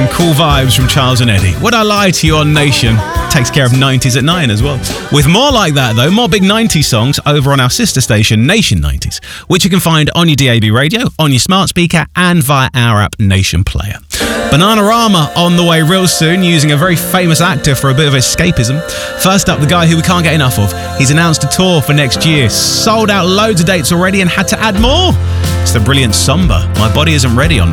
some cool vibes from Charles and Eddie. Would I Lie to You on Nation? Takes care of 90s at 9 as well. With more like that, though, more big 90s songs over on our sister station, Nation 90s, which you can find on your DAB radio, on your smart speaker, and via our app, Nation Player. Bananarama on the way real soon, using a very famous actor for a bit of escapism. First up, the guy who we can't get enough of. He's announced a tour for next year, sold out loads of dates already and had to add more. It's the brilliant Somber. My Body Isn't Ready on